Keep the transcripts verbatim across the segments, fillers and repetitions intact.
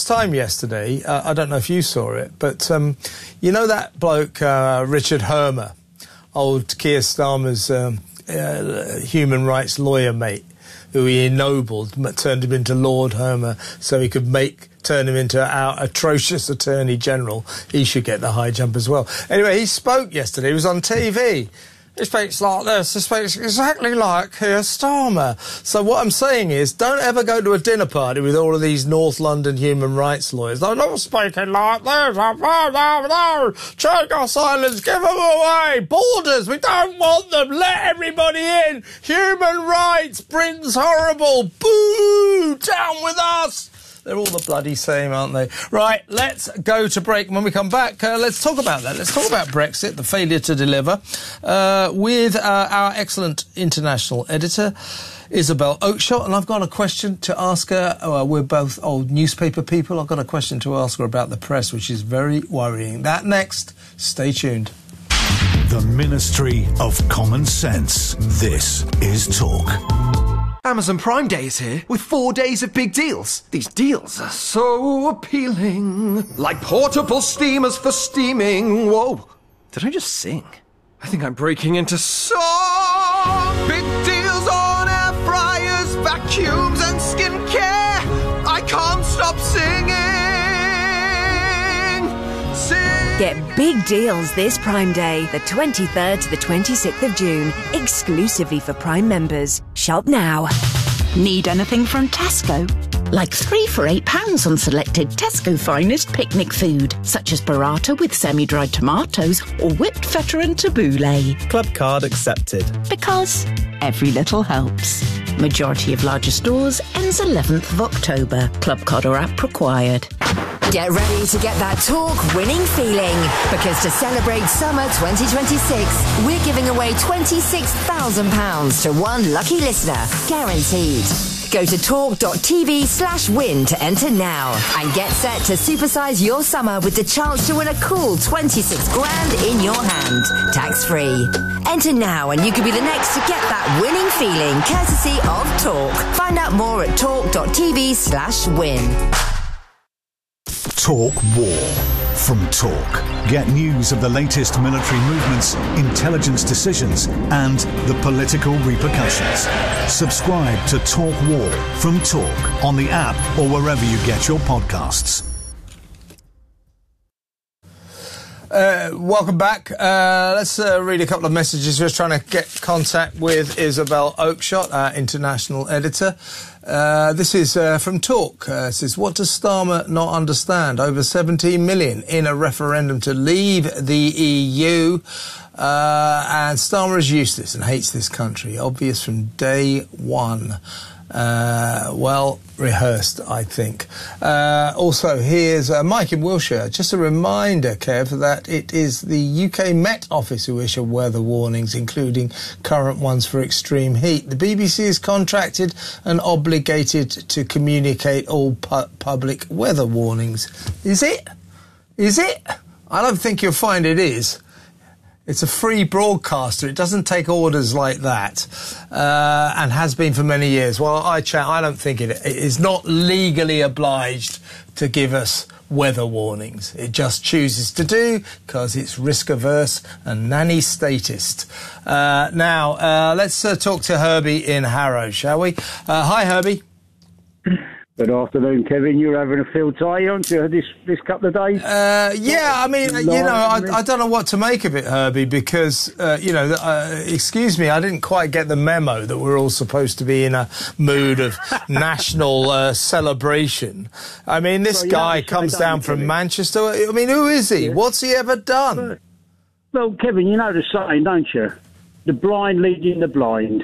time yesterday, uh, I don't know if you saw it, but um, you know that bloke, uh, Richard Hermer, old Keir Starmer's um, uh, human rights lawyer mate, who he ennobled, turned him into Lord Hermer so he could make turn him into our atrocious Attorney General. He should get the high jump as well. Anyway, he spoke yesterday. He was on T V. He speaks like this. He speaks exactly like Keir Starmer. So what I'm saying is, don't ever go to a dinner party with all of these North London human rights lawyers. They're not speaking like this. No, no, no. Check our silence. Give them away. Borders. We don't want them. Let everybody in. Human rights. Britain's horrible. Boo. Down with us. They're all the bloody same, aren't they? Right, let's go to break. When we come back, uh, let's talk about that. Let's talk about Brexit, the failure to deliver, uh, with uh, our excellent international editor, Isabel Oakeshott. And I've got a question to ask her. Uh, we're both old newspaper people. I've got a question to ask her about the press, which is very worrying. That next. Stay tuned. The Ministry of Common Sense. This is Talk. Amazon Prime Day is here with four days of big deals. These deals are so appealing. Like portable steamers for steaming. Whoa, did I just sing? I think I'm breaking into song. Big deals on air fryers, vacuums and skincare. I can't stop singing. Sing. Get big deals this Prime Day, the twenty-third to the twenty-sixth of June, exclusively for Prime members. Shop now. Need anything from Tesco? Like three for eight pounds on selected Tesco finest picnic food, such as burrata with semi-dried tomatoes or whipped feta and tabbouleh. Club card accepted. Because every little helps. Majority of larger stores ends eleventh of October. Club card or app required. Get ready to get that Talk winning feeling, because to celebrate summer twenty twenty-six, we're giving away twenty-six thousand pounds to one lucky listener, guaranteed. Go to talk.tv slash win to enter now and get set to supersize your summer with the chance to win a cool twenty-six grand in your hand, tax-free. Enter now and you could be the next to get that winning feeling, courtesy of Talk. Find out more at talk.tv slash win. Talk War. From Talk. Get news of the latest military movements, intelligence decisions, and the political repercussions. Subscribe to Talk War from Talk on the app or wherever you get your podcasts. Uh, welcome back. Uh, let's uh, read a couple of messages. Just trying to get contact with Isabel Oakeshott, our international editor. Uh, this is uh, from Talk. Uh, it says, what does Starmer not understand? Over seventeen million in a referendum to leave the E U. Uh, and Starmer is useless and hates this country. Obvious from day one. Uh, well rehearsed, I think. Uh, also, here's uh, Mike in Wiltshire. Just a reminder, Kev, that it is the U K Met Office who issue weather warnings, including current ones for extreme heat. The B B C is contracted and obligated to communicate all pu- public weather warnings. Is it? Is it? I don't think you'll find it is. It's a free broadcaster. It doesn't take orders like that, uh, and has been for many years. Well, I, ch- I don't think it, it is not legally obliged to give us weather warnings. It just chooses to do because it's risk-averse and nanny statist. Uh, now, uh, let's uh, talk to Herbie in Harrow, shall we? Uh, hi, Herbie. Good afternoon, Kevin. You're having a field day, aren't you, this, this couple of days? Uh, yeah, I mean, you know, I, I don't know what to make of it, Herbie, because, uh, you know, uh, excuse me, I didn't quite get the memo that we're all supposed to be in a mood of national uh, celebration. I mean, this well, guy comes down from Manchester. I mean, who is he? Yeah. What's he ever done? Well, Kevin, you know the saying, don't you? The blind leading the blind.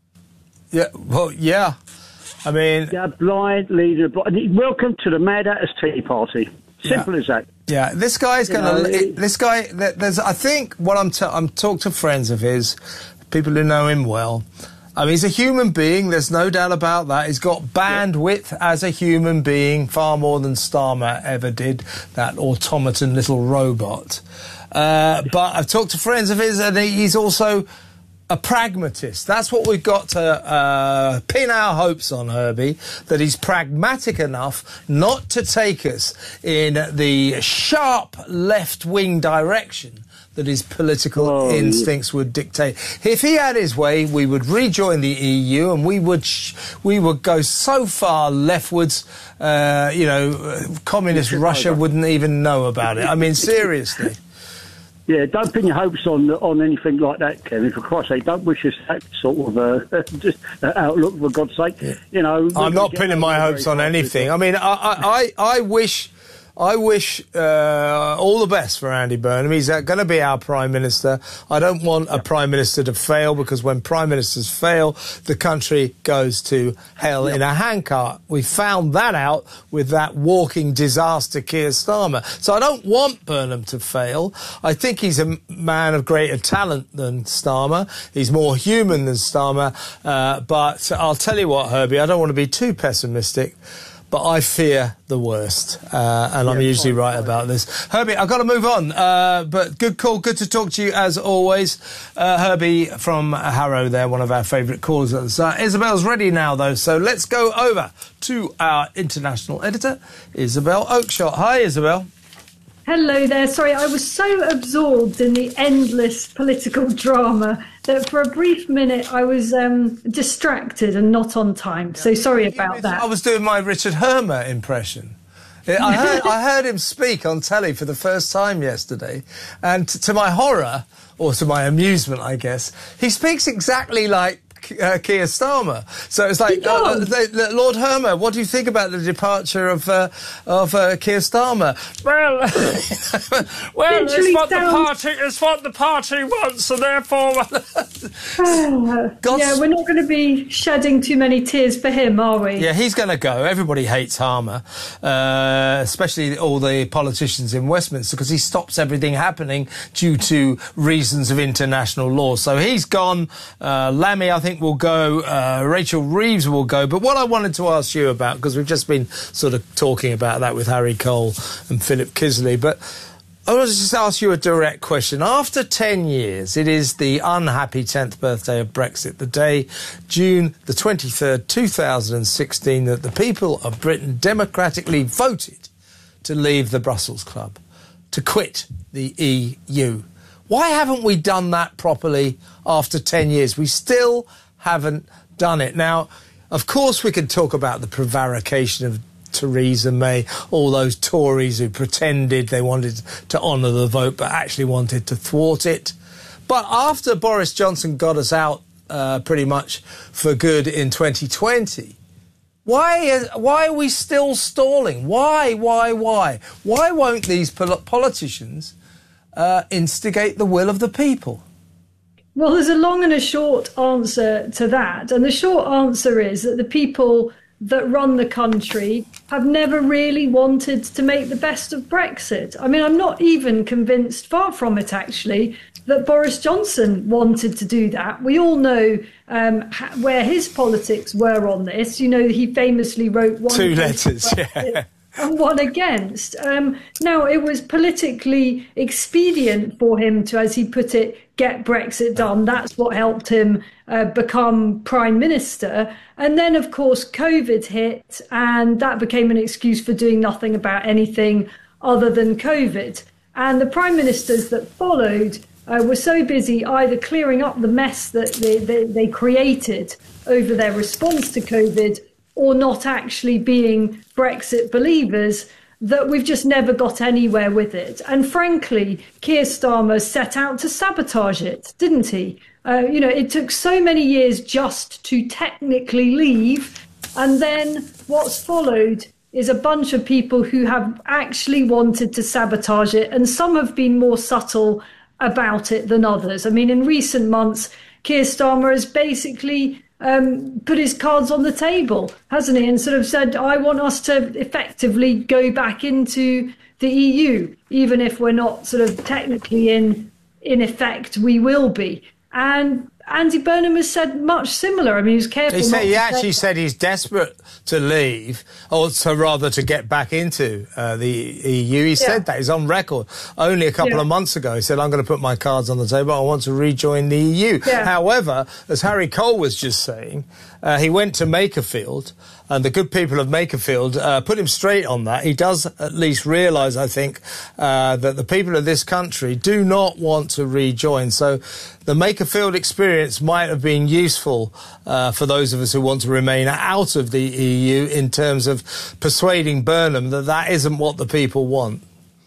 Yeah, well, yeah. I mean... Yeah, blind leader. Blind. Welcome to the Mad Hatter's Tea Party. Simple yeah. as that. Yeah, this guy's going to... This guy... There's, I think what I'm... T- I'm talking to friends of his, people who know him well. I mean, he's a human being. There's no doubt about that. He's got bandwidth yeah. as a human being, far more than Starmer ever did, that automaton little robot. Uh, but I've talked to friends of his, and he's also... a pragmatist. That's what we've got to uh, pin our hopes on, Herbie, that he's pragmatic enough not to take us in the sharp left-wing direction that his political oh, instincts would dictate. If he had his way, we would rejoin the E U, and we would sh- we would go so far leftwards, uh, you know, communist Russia wouldn't even know about it. I mean, seriously. Yeah, don't pin your hopes on on anything like that, Kevin. For Christ's sake, don't wish us that sort of uh, just uh, outlook. For God's sake, yeah. you know. I'm not pinning my hopes on anything. I mean, I I, I wish. I wish uh, all the best for Andy Burnham. He's uh, going to be our Prime Minister. I don't want a Prime Minister to fail, because when Prime Ministers fail, the country goes to hell in a handcart. We found that out with that walking disaster, Keir Starmer. So I don't want Burnham to fail. I think he's a man of greater talent than Starmer. He's more human than Starmer. Uh, but I'll tell you what, Herbie, I don't want to be too pessimistic, but I fear the worst, uh, and yeah, I'm usually fine, right fine. about this. Herbie, I've got to move on, uh, but good call, good to talk to you as always. Uh, Herbie from Harrow there, one of our favourite callers at the start. Isabel's ready now, though, so let's go over to our international editor, Isabel Oakeshott. Hi, Isabel. Hello there. Sorry, I was so absorbed in the endless political drama that for a brief minute I was um, distracted and not on time. So sorry about that. I was doing my Richard Hermer impression. I heard, I heard him speak on telly for the first time yesterday, and t- to my horror, or to my amusement, I guess, he speaks exactly like Uh, Keir Starmer. So it's like, uh, they, Lord Hermer, what do you think about the departure of uh, of uh, Keir Starmer? Well, well, it's what the party it's what the party wants, so therefore. uh, yeah, we're not going to be shedding too many tears for him, are we? Yeah, he's going to go. Everybody hates Harmer, uh, especially all the politicians in Westminster, because he stops everything happening due to reasons of international law. So he's gone. Uh, Lammy, I think, will go. Uh, Rachel Reeves will go. But what I wanted to ask you about, because we've just been sort of talking about that with Harry Cole and Philip Kisley, but I want to just ask you a direct question. After ten years, it is the unhappy tenth birthday of Brexit, the day, June the twenty-third, two thousand sixteen, that the people of Britain democratically voted to leave the Brussels Club, to quit the E U. Why haven't we done that properly after ten years? We still haven't done it. Now, of course, we can talk about the prevarication of Theresa May, all those Tories who pretended they wanted to honour the vote but actually wanted to thwart it. But after Boris Johnson got us out uh, pretty much for good in twenty twenty, why, is, why are we still stalling? Why, why, why? Why won't these pol- politicians Uh, instigate the will of the people? Well, there's a long and a short answer to that. And the short answer is that the people that run the country have never really wanted to make the best of Brexit. I mean, I'm not even convinced, far from it actually, that Boris Johnson wanted to do that. We all know um, ha- where his politics were on this. You know, he famously wrote one... Two letters, yeah. And one against. Um, now, it was politically expedient for him to, as he put it, get Brexit done. That's what helped him uh, become Prime Minister. And then, of course, COVID hit, and that became an excuse for doing nothing about anything other than COVID. And the Prime Ministers that followed uh, were so busy either clearing up the mess that they, they, they created over their response to COVID, or not actually being Brexit believers, that we've just never got anywhere with it. And frankly, Keir Starmer set out to sabotage it, didn't he? Uh, you know, it took so many years just to technically leave, and then what's followed is a bunch of people who have actually wanted to sabotage it, and some have been more subtle about it than others. I mean, in recent months, Keir Starmer has basically Um, put his cards on the table, hasn't he, and sort of said, I want us to effectively go back into the E U, even if we're not sort of technically in in effect, we will be. And Andy Burnham has said much similar. I mean, he was careful. He, said, not he to actually say said he's desperate to leave, or to rather to get back into uh, the E U. He yeah. said that. He's on record. Only a couple yeah. of months ago, he said, I'm going to put my cards on the table. I want to rejoin the E U. Yeah. However, as Harry Cole was just saying, uh, he went to Makerfield, and the good people of Makerfield uh, put him straight on that. He does at least realise, I think, uh, that the people of this country do not want to rejoin. So the Makerfield experience might have been useful uh, for those of us who want to remain out of the E U in terms of persuading Burnham that that isn't what the people want.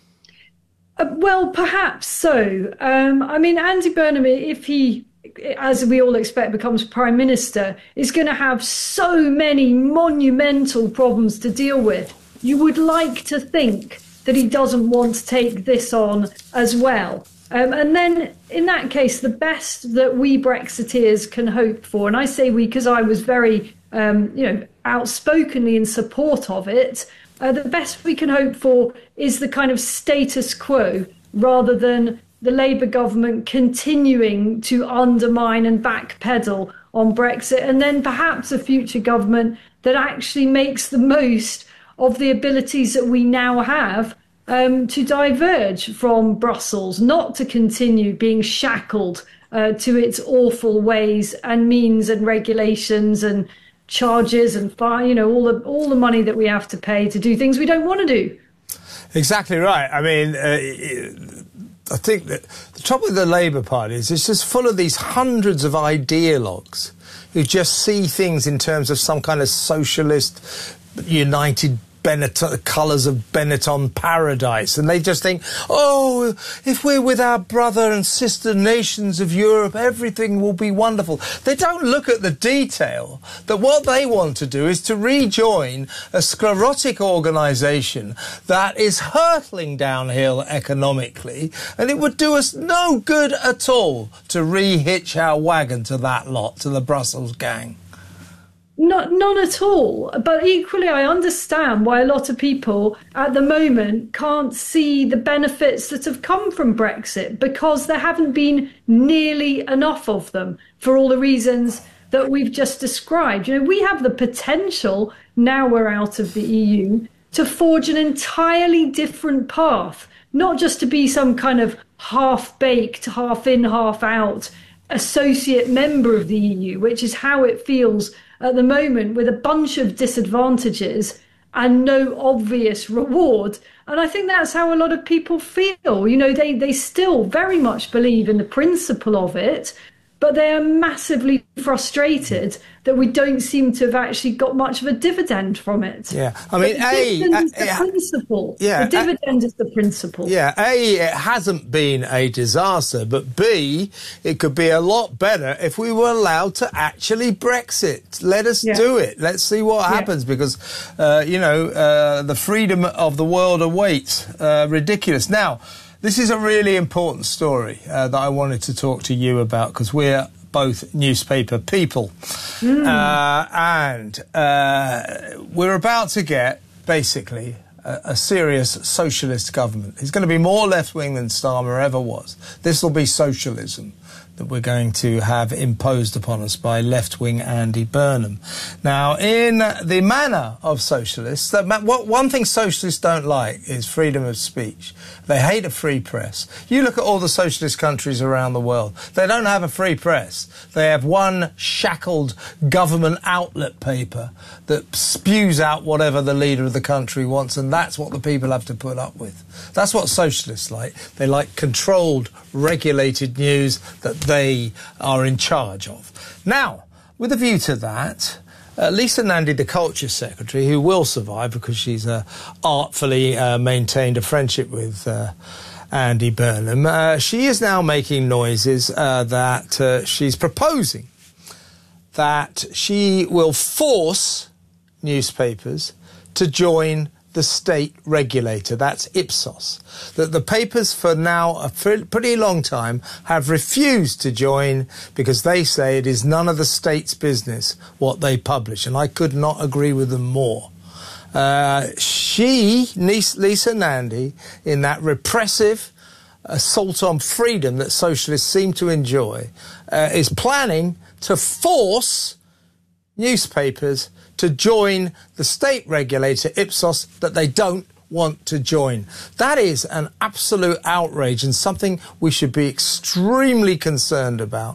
Uh, well, perhaps so. Um, I mean, Andy Burnham, if he, as we all expect, becomes Prime Minister, is going to have so many monumental problems to deal with. You would like to think that he doesn't want to take this on as well. Um, and then, in that case, the best that we Brexiteers can hope for, and I say we because I was very, um, you know, outspokenly in support of it, uh, the best we can hope for is the kind of status quo rather than the Labour government continuing to undermine and backpedal on Brexit, and then perhaps a future government that actually makes the most of the abilities that we now have um, to diverge from Brussels, not to continue being shackled uh, to its awful ways and means and regulations and charges and fine, you know, all the all the money that we have to pay to do things we don't want to do. Exactly right. I mean, uh, I think that the trouble with the Labour Party is it's just full of these hundreds of ideologues who just see things in terms of some kind of socialist, united Benetton, colours of Benetton paradise, and they just think, oh, if we're with our brother and sister nations of Europe, everything will be wonderful. They don't look at the detail that what they want to do is to rejoin a sclerotic organisation that is hurtling downhill economically, and it would do us no good at all to re-hitch our wagon to that lot, to the Brussels gang. Not, none at all. But equally, I understand why a lot of people at the moment can't see the benefits that have come from Brexit, because there haven't been nearly enough of them for all the reasons that we've just described. You know, we have the potential, now we're out of the E U, to forge an entirely different path, not just to be some kind of half-baked, half-in, half-out associate member of the E U, which is how it feels at the moment, with a bunch of disadvantages and no obvious reward. And I think that's how a lot of people feel. You know, they, they still very much believe in the principle of it, but they are massively frustrated that we don't seem to have actually got much of a dividend from it. Yeah, I mean, but the A... dividend is uh, the uh, principle. Yeah, the dividend uh, is the principle. Yeah, A, it hasn't been a disaster, but B, it could be a lot better if we were allowed to actually Brexit. Let us yeah. do it. Let's see what yeah. happens, because, uh, you know, uh, the freedom of the world awaits. Uh, ridiculous. Now, this is a really important story uh, that I wanted to talk to you about, because we're both newspaper people. Mm. Uh, and uh, we're about to get, basically, a, a serious socialist government. It's going to be more left-wing than Starmer ever was. This will be socialism that we're going to have imposed upon us by left-wing Andy Burnham. Now, in the manner of socialists, that what one thing socialists don't like is freedom of speech. They hate a free press. You look at all the socialist countries around the world. They don't have a free press. They have one shackled government outlet paper that spews out whatever the leader of the country wants, and that's what the people have to put up with. That's what socialists like. They like controlled, regulated news that they are in charge of. Now, with a view to that, uh, Lisa Nandy, the Culture Secretary, who will survive because she's uh, artfully uh, maintained a friendship with uh, Andy Burnham, uh, she is now making noises uh, that uh, she's proposing that she will force newspapers to join the state regulator, that's Ipsos, that the papers for now a pretty long time have refused to join because they say it is none of the state's business what they publish, and I could not agree with them more. Uh, she, Lisa Nandy, in that repressive assault on freedom that socialists seem to enjoy, uh, is planning to force newspapers to join the state regulator Ipsos that they don't want to join. That is an absolute outrage and something we should be extremely concerned about.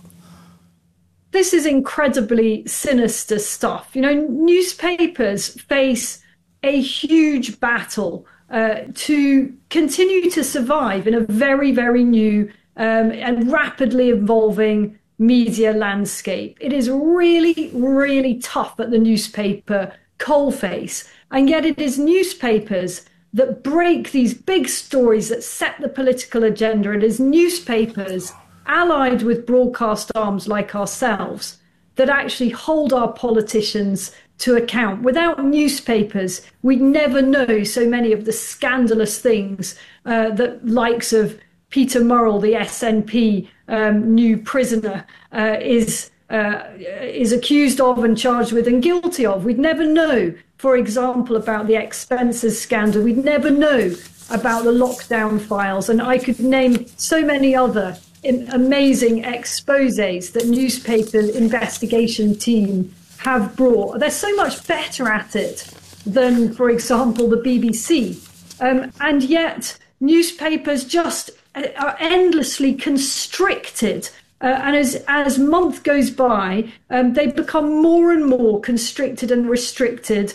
This is incredibly sinister stuff. You know, newspapers face a huge battle uh, to continue to survive in a very, very new um, and rapidly evolving media landscape. It is really, really tough at the newspaper coalface, and yet it is newspapers that break these big stories that set the political agenda. It is newspapers allied with broadcast arms like ourselves that actually hold our politicians to account. Without newspapers, we'd never know so many of the scandalous things uh, that likes of Peter Murrell, the S N P um, new prisoner, uh, is uh, is accused of and charged with and guilty of. We'd never know, for example, about the expenses scandal. We'd never know about the lockdown files. And I could name so many other amazing exposés that newspaper investigation team have brought. They're so much better at it than, for example, the B B C. Um, and yet newspapers just are endlessly constricted. Uh, and as as month goes by, um, they become more and more constricted and restricted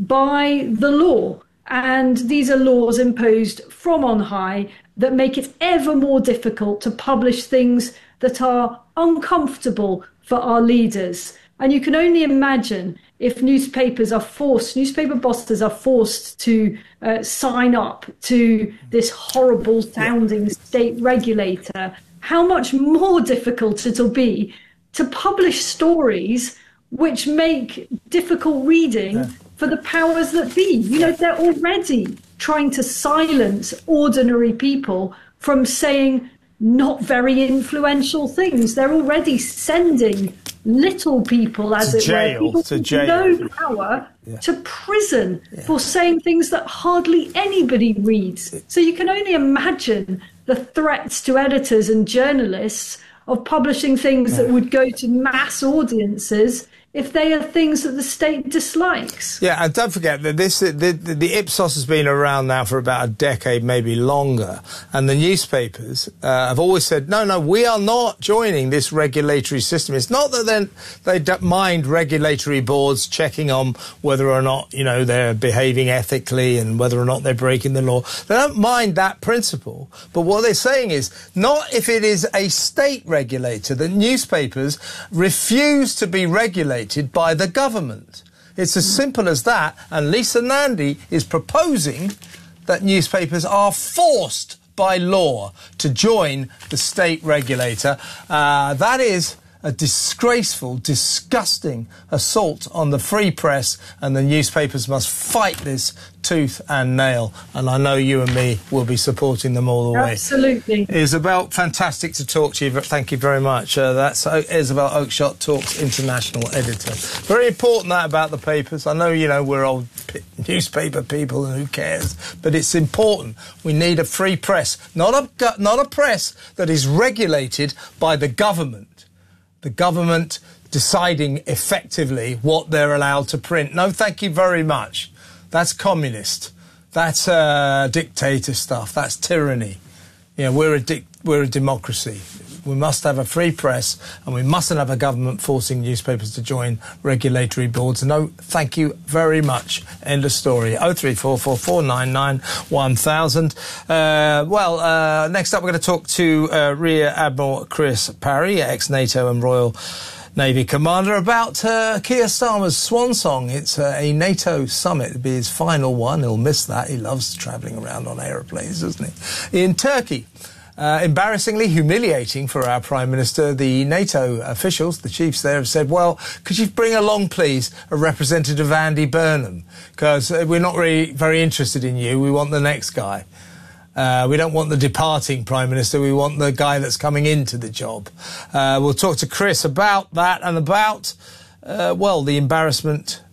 by the law. And these are laws imposed from on high that make it ever more difficult to publish things that are uncomfortable for our leaders. And you can only imagine if newspapers are forced, newspaper bosses are forced to uh, sign up to this horrible sounding state regulator, how much more difficult it'll be to publish stories which make difficult reading yeah. for the powers that be. You know, they're already trying to silence ordinary people from saying not very influential things. They're already sending little people, as to it jail, were, people to with jail. no power, yeah. to prison yeah. for saying things that hardly anybody reads. So you can only imagine the threats to editors and journalists of publishing things yeah. that would go to mass audiences if they are things that the state dislikes. Yeah, and don't forget that this the, the, the Ipsos has been around now for about a decade, maybe longer, and the newspapers uh, have always said, no, no, we are not joining this regulatory system. It's not that then they don't mind regulatory boards checking on whether or not, you know, they're behaving ethically and whether or not they're breaking the law. They don't mind that principle, but what they're saying is not if it is a state regulator, that newspapers refuse to be regulated by the government. It's as simple as that, and Lisa Nandy is proposing that newspapers are forced by law to join the state regulator. Uh, that is a disgraceful, disgusting assault on the free press, and the newspapers must fight this tooth and nail. And I know you and me will be supporting them all the way. Absolutely. Isabel, fantastic to talk to you. Thank you very much. Uh, that's Isabel Oakeshott Talks International Editor. Very important that about the papers. I know, you know, we're old newspaper people and who cares, but it's important. We need a free press, not a, not a press that is regulated by the government. The government deciding effectively what they're allowed to print. No, thank you very much. That's communist. That's uh, dictator stuff. That's tyranny. You know, we're a dic- we're a democracy. We must have a free press, and we mustn't have a government forcing newspapers to join regulatory boards. No, thank you very much. End of story. oh three four four, four nine nine, one thousand. Uh, well, uh, next up we're going to talk to uh, Rear Admiral Chris Parry, ex-NATO and Royal Navy commander, about uh, Keir Starmer's swan song. It's uh, a NATO summit. It'll be his final one. He'll miss that. He loves travelling around on aeroplanes, doesn't he? In Turkey. Uh, embarrassingly humiliating for our Prime Minister. The NATO officials, the chiefs there, have said, well, could you bring along, please, a representative of Andy Burnham? Because uh, we're not really very interested in you. We want the next guy. Uh, we don't want the departing Prime Minister. We want the guy that's coming into the job. Uh, we'll talk to Chris about that and about, uh, well, the embarrassment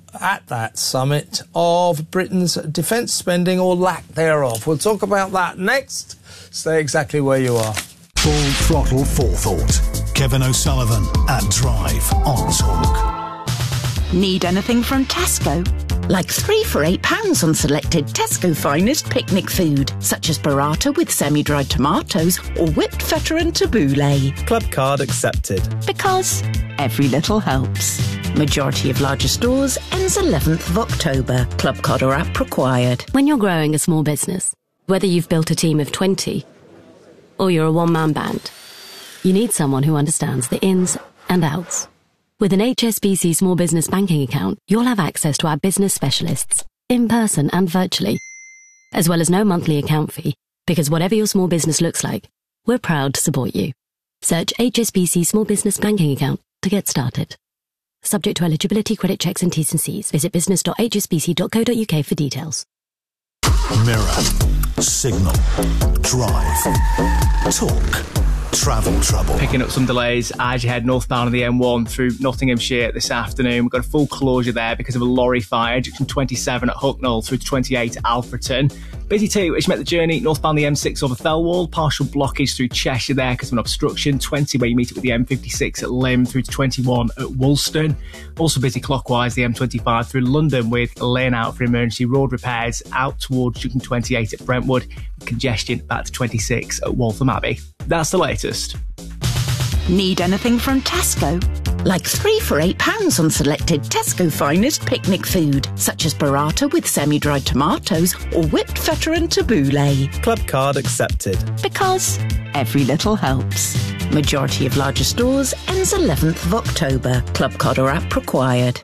at that summit of Britain's defence spending or lack thereof. We'll talk about that next. Stay exactly where you are. Full throttle forethought. Kevin O'Sullivan at Drive on Talk. Need anything from Tesco? Like three for eight pounds on selected Tesco finest picnic food, such as burrata with semi-dried tomatoes or whipped feta and tabbouleh. Club card accepted. Because every little helps. Majority of larger stores ends eleventh of October. Club card or app required. When you're growing a small business, whether you've built a team of twenty or you're a one-man band, you need someone who understands the ins and outs. With an H S B C Small Business Banking account, you'll have access to our business specialists, in person and virtually, as well as no monthly account fee, because whatever your small business looks like, we're proud to support you. Search H S B C Small Business Banking account to get started. Subject to eligibility, credit checks and T's and C's. Visit business dot h s b c dot co dot u k for details. Mirror, Signal, Drive, Talk. Travel trouble. Picking up some delays as you head northbound on the M one through Nottinghamshire this afternoon. We've got a full closure there because of a lorry fire. Junction twenty-seven at Hucknall through to twenty-eight at Alfreton. Busy too as you make the journey northbound the M six over Thelwall. Partial blockage through Cheshire there because of an obstruction. twenty where you meet it with the M fifty-six at Lymm through to twenty-one at Woolston. Also busy clockwise the M twenty-five through London with a lane out for emergency road repairs out towards Junction twenty-eight at Brentwood. Congestion back to twenty-six at Waltham Abbey. That's the latest. Need anything from Tesco? Like three for eight pounds on selected Tesco finest picnic food, such as burrata with semi-dried tomatoes or whipped feta and tabbouleh. Club card accepted. Because every little helps. Majority of larger stores ends eleventh of October. Club card or app required.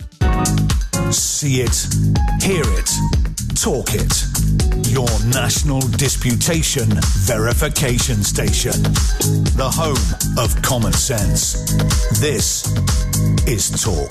See it, hear it, talk it. Your national disputation verification station. The home of common sense. This is Talk.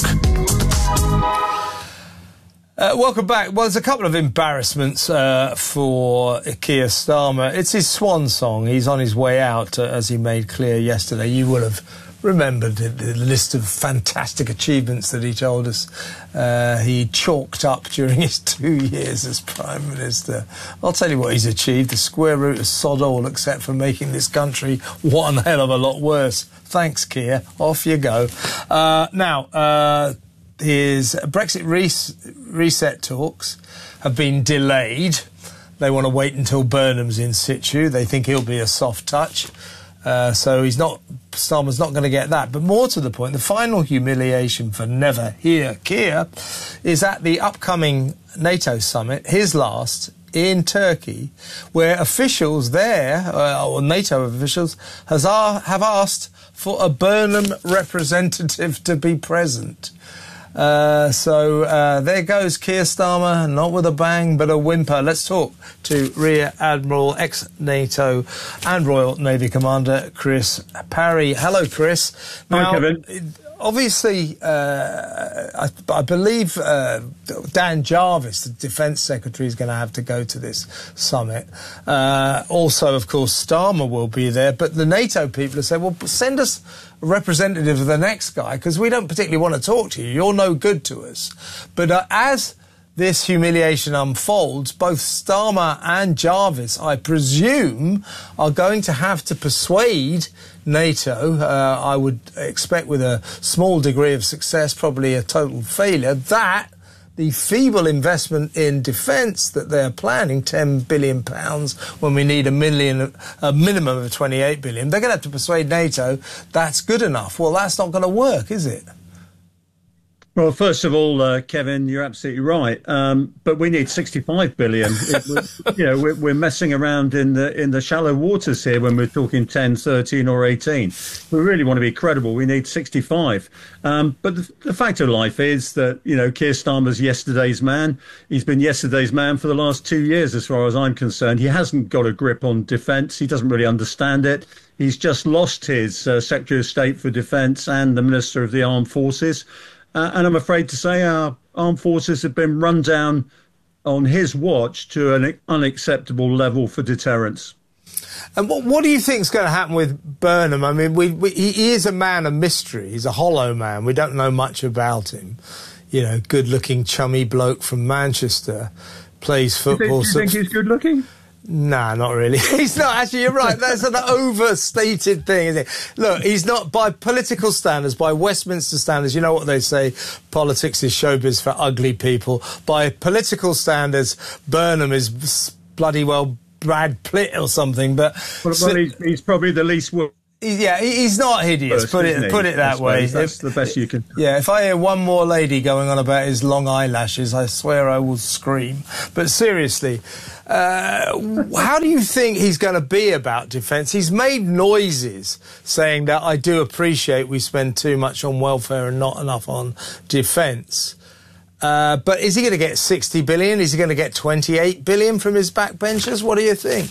Uh, welcome back. Well, there's a couple of embarrassments uh, for Keir Starmer. It's his swan song. He's on his way out, uh, as he made clear yesterday. You will have remembered the, the list of fantastic achievements that he told us uh, he chalked up during his two years as Prime Minister. I'll tell you what he's achieved, the square root of sod all, except for making this country one hell of a lot worse. Thanks, Keir. Off you go. Uh, now, uh, his Brexit res- reset talks have been delayed. They want to wait until Burnham's in situ. They think he'll be a soft touch. Uh, so he's not, Starmer's not going to get that. But more to the point, the final humiliation for Never Hear Keir is at the upcoming NATO summit, his last, in Turkey, where officials there, uh, or NATO officials, has ar- have asked for a Burnham representative to be present. Uh, so uh, there goes Keir Starmer, not with a bang, but a whimper. Let's talk to Rear Admiral, ex-NATO and Royal Navy Commander Chris Parry. Hello, Chris. Now, hi, Kevin. Obviously, uh, I, I believe uh, Dan Jarvis, the Defence Secretary, is going to have to go to this summit. Uh, also, of course, Starmer will be there. But the NATO people have said, well, send us a representative of the next guy, because we don't particularly want to talk to you. You're no good to us. But uh, as this humiliation unfolds, both Starmer and Jarvis, I presume, are going to have to persuade NATO, uh, I would expect with a small degree of success, probably a total failure, that the feeble investment in defence that they're planning, ten billion pounds, when we need a million, a minimum of twenty-eight billion, they're going to have to persuade NATO that's good enough. Well, that's not going to work, is it? Well, first of all, uh, Kevin, you're absolutely right. Um, but we need sixty-five billion. it, you know, we're, we're messing around in the in the shallow waters here when we're talking ten, thirteen, or eighteen. We really want to be credible. We need sixty-five. Um, but the, the fact of life is that, you know, Keir Starmer's yesterday's man. He's been yesterday's man for the last two years, as far as I'm concerned. He hasn't got a grip on defence. He doesn't really understand it. He's just lost his uh, Secretary of State for Defence and the Minister of the Armed Forces. Uh, and I'm afraid to say our armed forces have been run down on his watch to an unacceptable level for deterrence. And what, what do you think is going to happen with Burnham? I mean, we, we, he is a man of mystery. He's a hollow man. We don't know much about him. you know, good-looking, chummy bloke from Manchester, plays football. Do you think, do you think he's good-looking? Nah, not really. He's not. Actually, you're right. That's an overstated thing, isn't it? Look, he's not, by political standards, by Westminster standards, you know what they say, politics is showbiz for ugly people. By political standards, Burnham is bloody well Brad Pitt or something, but... Well, well he's, he's probably the least... Wo- Yeah, he's not hideous. Put it, put it that way. That's the best you can. Yeah, if I hear one more lady going on about his long eyelashes, I swear I will scream. But seriously, uh, how do you think he's going to be about defence? He's made noises saying that I do appreciate we spend too much on welfare and not enough on defence. Uh, but is he going to get sixty billion? Is he going to get twenty-eight billion from his backbenchers? What do you think?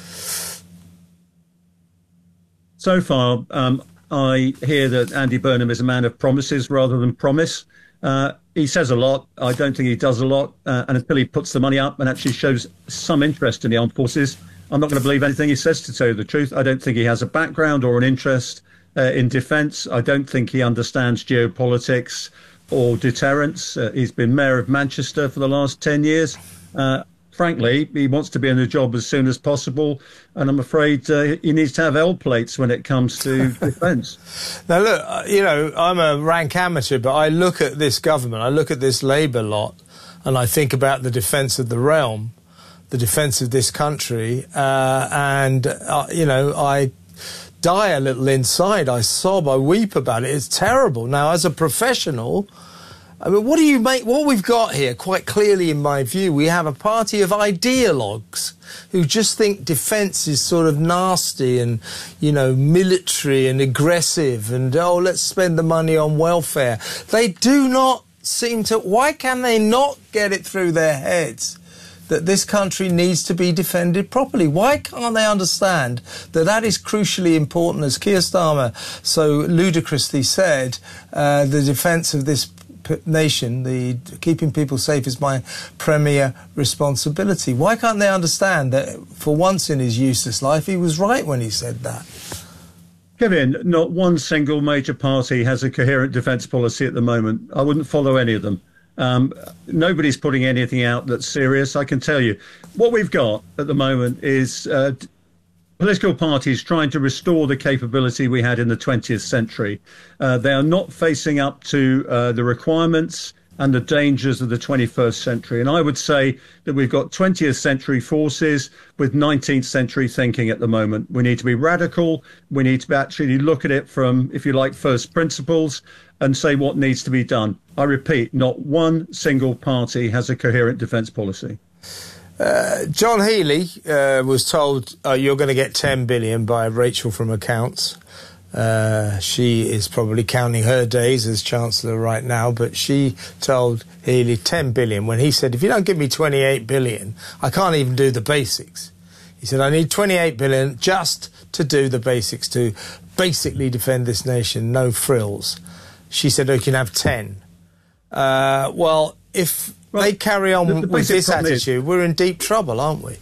So far, um, I hear that Andy Burnham is a man of promises rather than promise. Uh, he says a lot. I don't think he does a lot. Uh, and until he puts the money up and actually shows some interest in the armed forces, I'm not going to believe anything he says, to tell you the truth. I don't think he has a background or an interest uh, in defence. I don't think he understands geopolitics or deterrence. Uh, he's been mayor of Manchester for the last ten years. Uh, Frankly, he wants to be in the job as soon as possible, and I'm afraid uh, he needs to have L plates when it comes to defence. Now, look, uh, you know, I'm a rank amateur, but I look at this government, I look at this Labour lot, and I think about the defence of the realm, the defence of this country, uh, and, uh, you know, I die a little inside. I sob, I weep about it. It's terrible. Now, as a professional... I mean, what do you make? What we've got here, quite clearly in my view, we have a party of ideologues who just think defence is sort of nasty and, you know, military and aggressive and, oh, let's spend the money on welfare. They do not seem to... Why can they not get it through their heads that this country needs to be defended properly? Why can't they understand that that is crucially important? As Keir Starmer so ludicrously said, uh, the defence of this nation, the keeping people safe is my premier responsibility. Why can't they understand that for once in his useless life he was right when he said that? Kevin, not one single major party has a coherent defence policy at the moment. I wouldn't follow any of them. Um, nobody's putting anything out that's serious, I can tell you. What we've got at the moment is uh, political parties trying to restore the capability we had in the twentieth century. Uh, they are not facing up to uh, the requirements and the dangers of the twenty-first century. And I would say that we've got twentieth century forces with nineteenth century thinking at the moment. We need to be radical. We need to actually look at it from, if you like, first principles and say what needs to be done. I repeat, not one single party has a coherent defence policy. Uh, John Healey uh, was told, oh, you're going to get ten billion by Rachel from Accounts. Uh, she is probably counting her days as Chancellor right now, but she told Healey ten billion when he said, if you don't give me twenty-eight billion, I can't even do the basics. He said, I need twenty-eight billion just to do the basics, to basically defend this nation, no frills. She said, oh, you can have ten. Uh, well, if... Well, they carry on the, the with this attitude, is, we're in deep trouble, aren't we?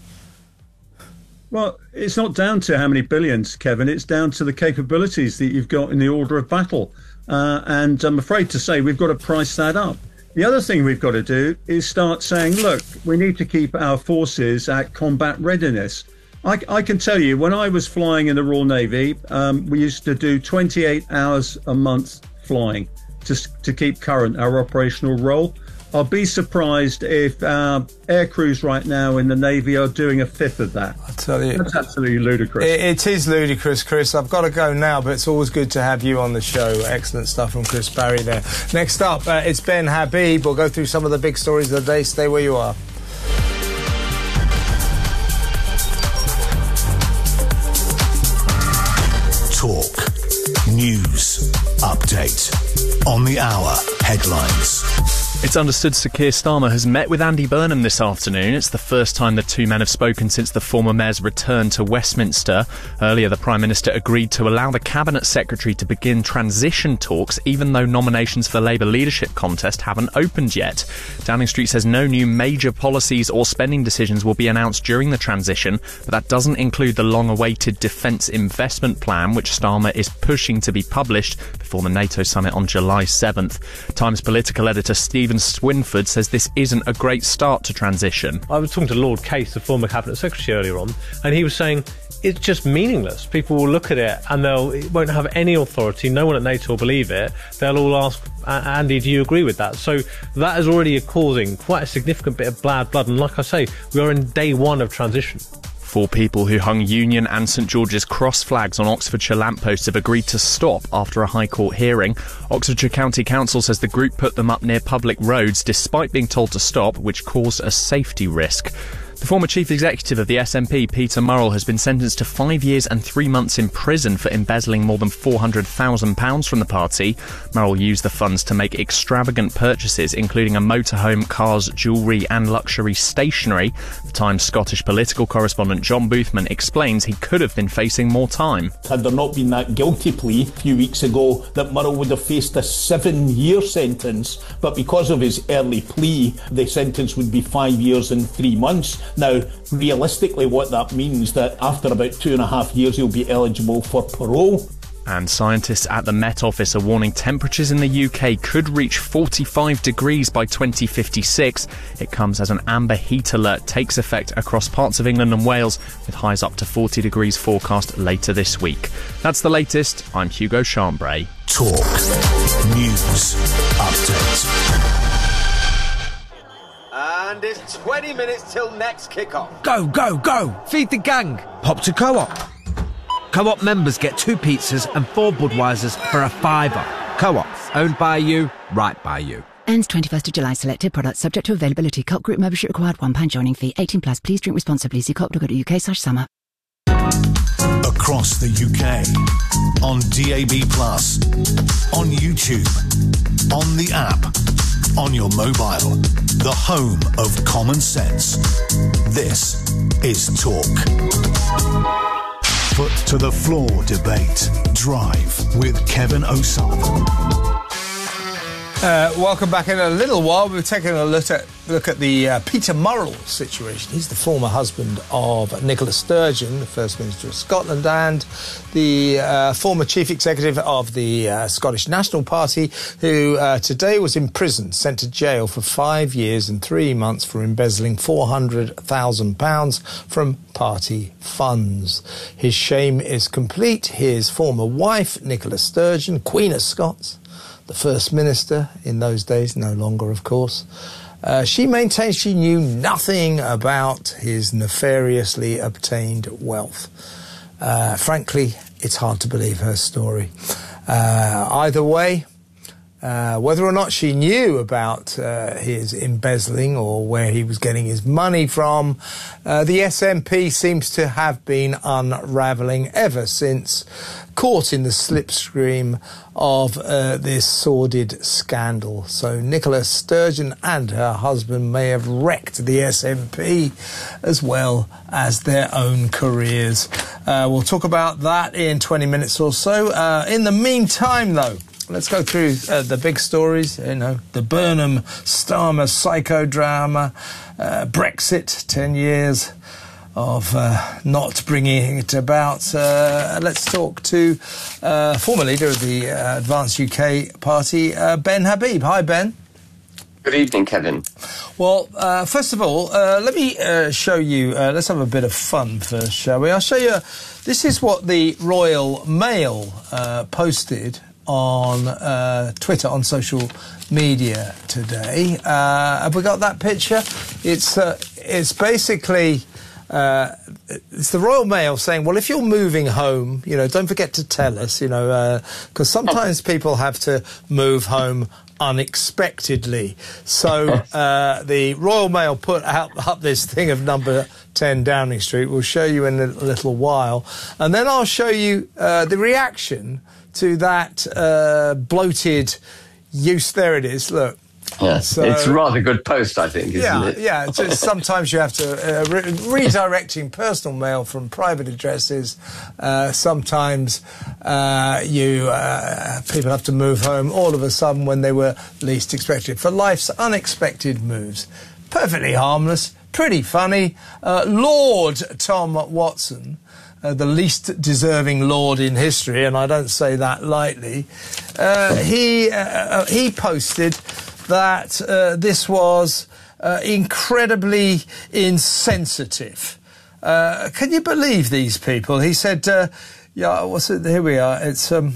Well, it's not down to how many billions, Kevin. It's down to the capabilities that you've got in the order of battle. Uh, and I'm afraid to say we've got to price that up. The other thing we've got to do is start saying, look, we need to keep our forces at combat readiness. I, I can tell you, when I was flying in the Royal Navy, um, we used to do twenty-eight hours a month flying to, to keep current our operational role. I'll be surprised if our air crews right now in the Navy are doing a fifth of that. I tell you, that's absolutely ludicrous. It, it is ludicrous, Chris. I've got to go now, but it's always good to have you on the show. Excellent stuff from Chris Barry there. Next up, uh, it's Ben Habib. We'll go through some of the big stories of the day. Stay where you are. Talk. News. Update. On the hour. Headlines. It's understood Sir Keir Starmer has met with Andy Burnham this afternoon. It's the first time the two men have spoken since the former mayor's return to Westminster. Earlier, the Prime Minister agreed to allow the Cabinet Secretary to begin transition talks, even though nominations for the Labour leadership contest haven't opened yet. Downing Street says no new major policies or spending decisions will be announced during the transition, but that doesn't include the long-awaited defence investment plan, which Starmer is pushing to be published before the NATO summit on July seventh. Times political editor Stephen Swinford says this isn't a great start to transition. I was talking to Lord Case, the former Cabinet Secretary, earlier on, and he was saying it's just meaningless. People will look at it and they'll it won't have any authority. No one at NATO will believe it. They'll all ask, Andy, do you agree with that? So that is already causing quite a significant bit of bad blood. And like I say, we are in day one of transition. Four people who hung Union and St George's Cross flags on Oxfordshire lampposts have agreed to stop after a High Court hearing. Oxfordshire County Council says the group put them up near public roads despite being told to stop, which caused a safety risk. The former chief executive of the S N P, Peter Murrell, has been sentenced to five years and three months in prison for embezzling more than four hundred thousand pounds from the party. Murrell used the funds to make extravagant purchases, including a motorhome, cars, jewellery and luxury stationery. The Times Scottish political correspondent John Boothman explains he could have been facing more time. Had there not been that guilty plea a few weeks ago, that Murrell would have faced a seven-year sentence, but because of his early plea, the sentence would be five years and three months. Now, realistically, what that means that after about two and a half years, he'll be eligible for parole. And scientists at the Met Office are warning temperatures in the U K could reach forty-five degrees by twenty fifty-six. It comes as an amber heat alert takes effect across parts of England and Wales, with highs up to forty degrees forecast later this week. That's the latest. I'm Hugo Chambray. Talk News Update. And it's twenty minutes till next kick-off. Go, go, go! Feed the gang! Pop to Co-op. Co-op members get two pizzas and four Budweisers for a fiver. Co-op, owned by you, right by you. Ends twenty-first of July. Selected products subject to availability. Co-op group membership required. one pound joining fee. eighteen plus. Please drink responsibly. See co op dot co dot U K slash summer. Across the U K, on D A B plus, on YouTube, on the app, on your mobile, the home of common sense. This is Talk. Foot to the floor debate. Drive with Kevin O'Sullivan. Uh, welcome back. In a little while, we're taking a look at look at the uh, Peter Murrell situation. He's the former husband of Nicola Sturgeon, the First Minister of Scotland, and the uh, former chief executive of the uh, Scottish National Party, who uh, today was imprisoned, sent to jail for five years and three months for embezzling four hundred thousand pounds from party funds. His shame is complete. His former wife, Nicola Sturgeon, Queen of Scots, the First Minister in those days, no longer, of course. Uh, she maintains she knew nothing about his nefariously obtained wealth. Uh, frankly, it's hard to believe her story. Uh, either way, uh, whether or not she knew about uh, his embezzling or where he was getting his money from, uh, the S N P seems to have been unravelling ever since caught in the slipstream of uh, this sordid scandal. So Nicola Sturgeon and her husband may have wrecked the S N P as well as their own careers. Uh, we'll talk about that in twenty minutes or so. Uh, in the meantime, though, let's go through uh, the big stories. You know, the Burnham-Starmer psychodrama, uh, Brexit, ten years of uh, not bringing it about. Uh, let's talk to uh, former leader of the uh, Advanced U K Party, uh, Ben Habib. Hi, Ben. Good evening, Kevin. Well, uh, first of all, uh, let me uh, show you, uh, let's have a bit of fun first, shall we? I'll show you, this is what the Royal Mail uh, posted on uh, Twitter, on social media today. Uh, have we got that picture? It's, uh, it's basically... Uh, it's the Royal Mail saying, well, if you're moving home, you know, don't forget to tell us, you know, because uh, sometimes people have to move home unexpectedly. So uh, the Royal Mail put out up this thing of number ten Downing Street. We'll show you in a little while. And then I'll show you uh, the reaction to that uh, bloated use. There it is, look. Yeah, so, it's a rather good post, I think, isn't yeah, it? Yeah, just sometimes you have to... Uh, re redirecting personal mail from private addresses, uh, sometimes uh, you uh, people have to move home all of a sudden when they were least expected. For life's unexpected moves. Perfectly harmless, pretty funny. Uh, Lord Tom Watson uh, the least deserving lord in history, and I don't say that lightly, uh, he uh, he posted that uh, this was uh, incredibly insensitive. Uh, can you believe these people? He said, uh, "Yeah, what's it? Here we are. It's um,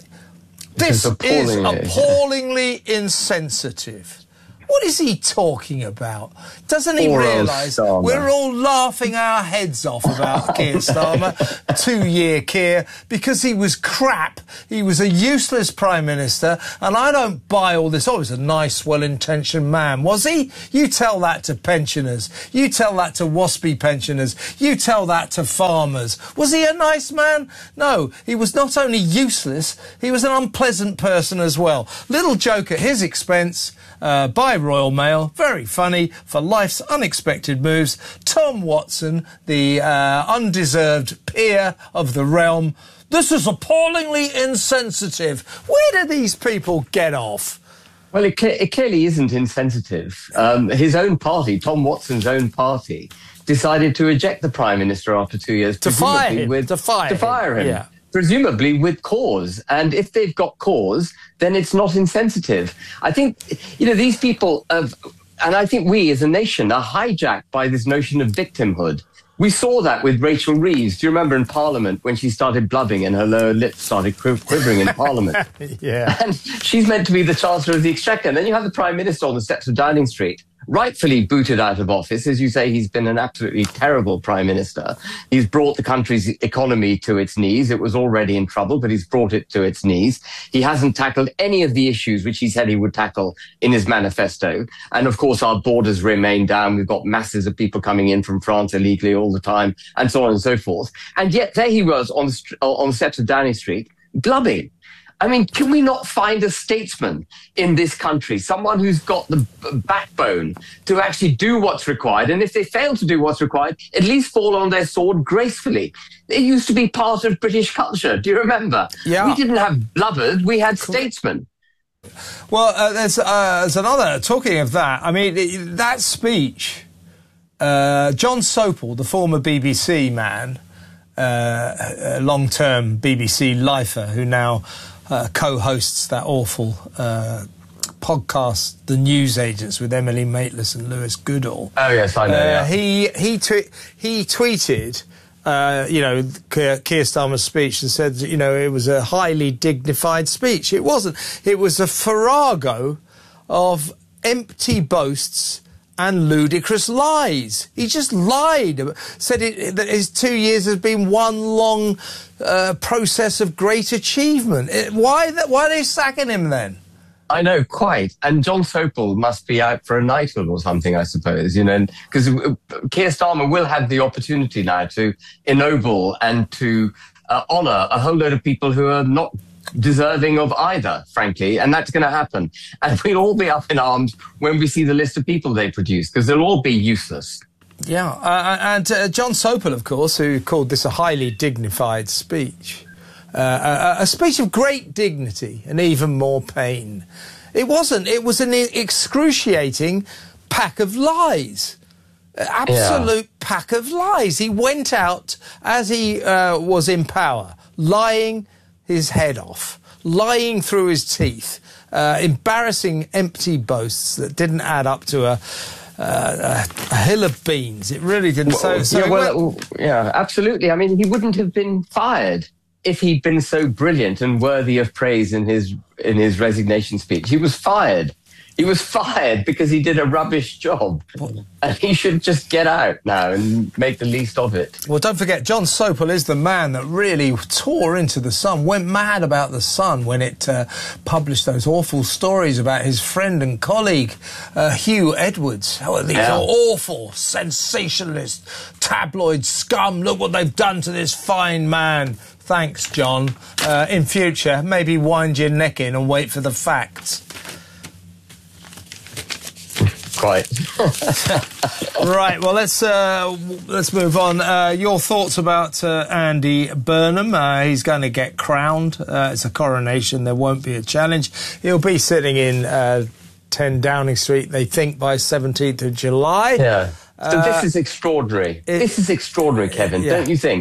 this is appallingly insensitive." What is he talking about? Doesn't he realise we're all laughing our heads off about Keir Starmer, two-year Keir, because he was crap. He was a useless Prime Minister, and I don't buy all this. Oh, he's a nice, well-intentioned man. Was he? You tell that to pensioners. You tell that to waspy pensioners. You tell that to farmers. Was he a nice man? No, he was not only useless, he was an unpleasant person as well. Little joke at his expense. Uh, by Royal Mail, very funny for life's unexpected moves. Tom Watson, the uh, undeserved peer of the realm. This is appallingly insensitive. Where do these people get off? Well, it, it clearly isn't insensitive. Um, his own party, Tom Watson's own party, decided to eject the Prime Minister after two years. To fire him. With, to fire to him. fire him. Yeah. Presumably with cause. And if they've got cause, then it's not insensitive. I think, you know, these people have, and I think we as a nation are hijacked by this notion of victimhood. We saw that with Rachel Reeves. Do you remember in Parliament when she started blubbing and her lower lip started quiv- quivering in Parliament? Yeah. And she's meant to be the Chancellor of the Exchequer. And then you have the Prime Minister on the steps of Downing Street, rightfully booted out of office. As you say, he's been an absolutely terrible Prime Minister. He's brought the country's economy to its knees. It was already in trouble, but he's brought it to its knees. He hasn't tackled any of the issues which he said he would tackle in his manifesto. And of course, our borders remain down. We've got masses of people coming in from France illegally all the time, and so on and so forth. And yet there he was on the, on the steps of Downing Street, blubbing. I mean, can we not find a statesman in this country, someone who's got the b- backbone to actually do what's required? And if they fail to do what's required, at least fall on their sword gracefully. It used to be part of British culture. Do you remember? Yeah. We didn't have blubbers, we had statesmen. Well, uh, there's, uh, there's another, talking of that, I mean, it, that speech, uh, John Sopel, the former B B C man, uh, a long-term B B C lifer who now Uh, co-hosts that awful uh, podcast, The News Agents, with Emily Maitlis and Lewis Goodall. Oh, yes, I know, Uh, yeah. He, he, tw- he tweeted, uh, you know, Keir, Keir Starmer's speech and said, you know, it was a highly dignified speech. It wasn't. It was a farrago of empty boasts and ludicrous lies. He just lied. Said it, that his two years has been one long uh, process of great achievement. It, why, that, why are they sacking him then? I know, quite. And John Sopel must be out for a knighthood or something, I suppose, you know, because Keir Starmer will have the opportunity now to ennoble and to uh, honour a whole load of people who are not deserving of either, frankly, and that's going to happen. And we'll all be up in arms when we see the list of people they produce, because they'll all be useless. Yeah, uh, and uh, John Sopel, of course, who called this a highly dignified speech, uh, a, a speech of great dignity and even more pain. It wasn't. It was an excruciating pack of lies. Absolute yeah. pack of lies. He went out as he uh, was in power, lying his head off, lying through his teeth, uh, embarrassing empty boasts that didn't add up to a, uh, a, a hill of beans. It really didn't. Well, so, so yeah, well, went... yeah, absolutely. I mean, he wouldn't have been fired if he'd been so brilliant and worthy of praise in his in his resignation speech. He was fired. He was fired because he did a rubbish job. And he should just get out now and make the least of it. Well, don't forget, John Sopel is the man that really tore into the Sun, went mad about the Sun when it uh, published those awful stories about his friend and colleague, uh, Hugh Edwards. Oh, these yeah. are awful, sensationalist, tabloid scum. Look what they've done to this fine man. Thanks, John. Uh, in future, maybe wind your neck in and wait for the facts. Quite. Right, well, let's uh, let's move on. Uh, your thoughts about uh, Andy Burnham? Uh, he's going to get crowned. Uh, it's a coronation. There won't be a challenge. He'll be sitting in uh, ten Downing Street, they think, by seventeenth of July. Yeah. So uh, this is extraordinary. It, this is extraordinary, Kevin, yeah. don't you think?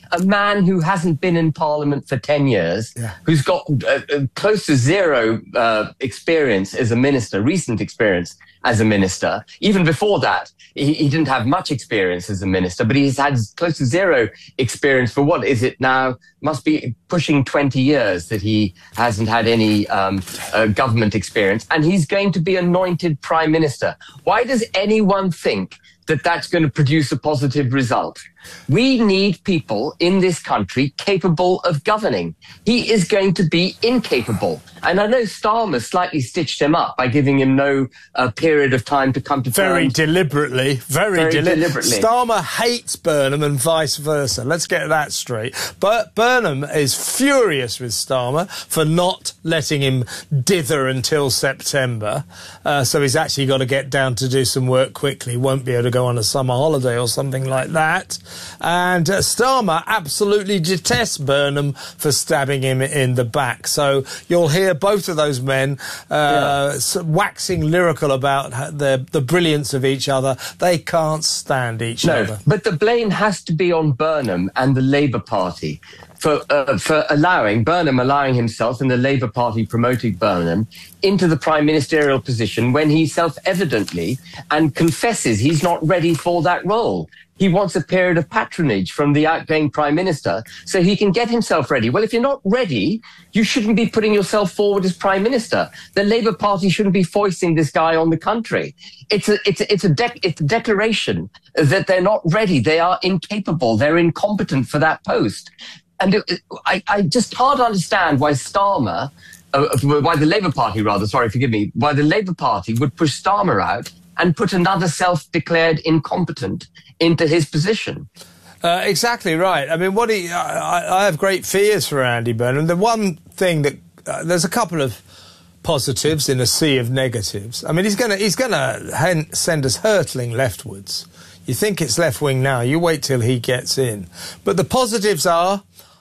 a man who hasn't been in Parliament for ten years, yeah. who's got uh, uh, close to zero uh, experience as a minister, recent experience as a minister. Even before that, he, he didn't have much experience as a minister, but he's had close to zero experience for what is it now? Must be pushing twenty years that he hasn't had any um, uh, government experience. And he's going to be anointed prime minister. Why does anyone think that that's going to produce a positive result? We need people in this country capable of governing. He is going to be incapable. And I know Starmer slightly stitched him up by giving him no uh, period of time to come to Very terms. deliberately. Very, Very deli- deliberately. Starmer hates Burnham and vice versa. Let's get that straight. But Burnham is furious with Starmer for not letting him dither until September. Uh, so he's actually got to get down to do some work quickly. Won't be able to go on a summer holiday or something like that. And uh, Starmer absolutely detests Burnham for stabbing him in the back. So you'll hear both of those men uh, yeah. waxing lyrical about the, the brilliance of each other. They can't stand each no, other. But the blame has to be on Burnham and the Labour Party for uh, for allowing Burnham, allowing himself and the Labour Party promoting Burnham into the prime ministerial position when he self-evidently and confesses he's not ready for that role. He wants a period of patronage from the outgoing prime minister so he can get himself ready. Well, if you're not ready, you shouldn't be putting yourself forward as prime minister. The Labour Party shouldn't be foisting this guy on the country. It's a, it's a, it's a, dec- it's a declaration that they're not ready. They are incapable. They're incompetent for that post. And it, I, I just can't understand why Starmer, uh, why the Labour Party rather, sorry, forgive me, why the Labour Party would push Starmer out and put another self-declared incompetent into his position. Uh, exactly right. I mean, what he, I, I have great fears for Andy Burnham. The one thing that uh, there's a couple of positives in a sea of negatives. I mean, he's going to he's going to send us hurtling leftwards. You think it's left wing now? You wait till he gets in. But the positives are,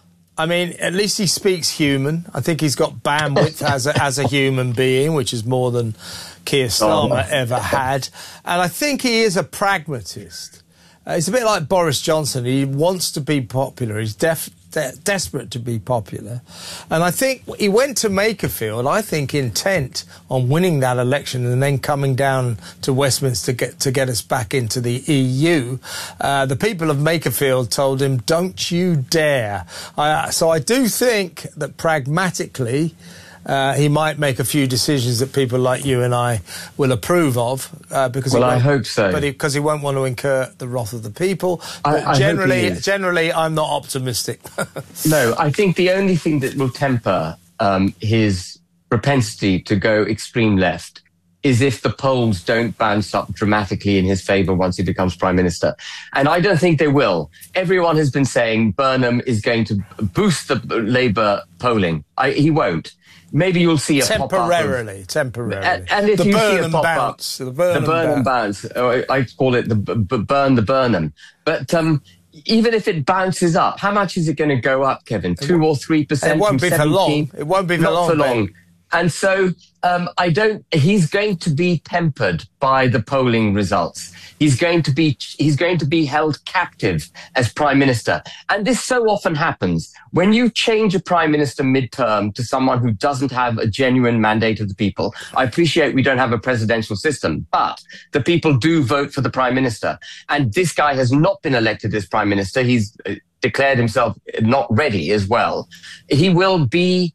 I mean, at least he speaks human. I think he's got bandwidth as a, as a human being, which is more than Keir Starmer oh. ever had. And I think he is a pragmatist. Uh, he's a bit like Boris Johnson. He wants to be popular. He's def- de- desperate to be popular. And I think he went to Makerfield, I think, intent on winning that election and then coming down to Westminster to get, to get us back into the E U. Uh, the people of Makerfield told him, don't you dare. Uh, so I do think that pragmatically, Uh, he might make a few decisions that people like you and I will approve of. Uh, because well, he I hope so. But because he, he won't want to incur the wrath of the people. I, But I generally, hope he is. generally, I'm not optimistic. No, I think the only thing that will temper um, his propensity to go extreme left is if the polls don't bounce up dramatically in his favour once he becomes prime minister. And I don't think they will. Everyone has been saying Burnham is going to boost the Labour polling. I, he won't. Maybe you'll see a temporarily, pop-up of, temporarily. And, and if the you Burnham see a pop bounce, up, the Burnham, the Burnham bounce. bounce. I call it the b- b- burn the Burnham. But um, even if it bounces up, how much is it going to go up, Kevin? Two or three percent? It won't be for long. It won't be for Not long. for long. And so um, I don't. He's going to be tempered by the polling results. He's going to be. He's going to be held captive as prime minister. And this so often happens when you change a prime minister midterm to someone who doesn't have a genuine mandate of the people. I appreciate we don't have a presidential system, but the people do vote for the prime minister. And this guy has not been elected as prime minister. He's declared himself not ready as well. He will be